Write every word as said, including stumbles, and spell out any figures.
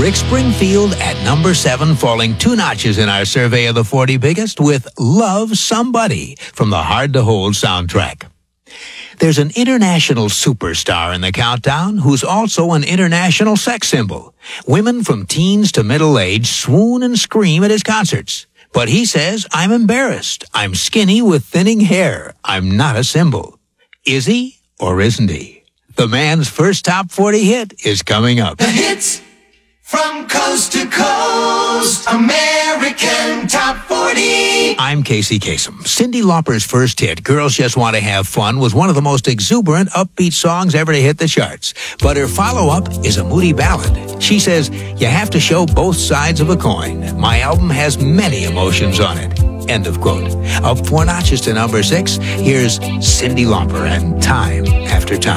Rick Springfield at number seven, falling two notches in our survey of the forty biggest with Love Somebody from the Hard to Hold soundtrack. There's an international superstar in the countdown who's also an international sex symbol. Women from teens to middle age swoon and scream at his concerts. But he says, I'm embarrassed. I'm skinny with thinning hair. I'm not a symbol. Is he or isn't he? The man's first top forty hit is coming up. The hits from coast to coast, American Top forty. I'm Casey Kasem. Cyndi Lauper's first hit, Girls Just Want to Have Fun, was one of the most exuberant, upbeat songs ever to hit the charts. But her follow-up is a moody ballad. She says, you have to show both sides of a coin. My album has many emotions on it. End of quote. Up four notches to number six, here's Cyndi Lauper and Time After Time.